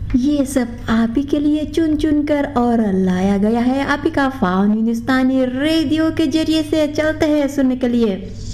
ये सब आप ही के लिए चुन चुन कर और लाया गया है, आप ही का फाउन हिंदुस्तानी रेडियो के जरिए से। चलते हैं सुनने के लिए।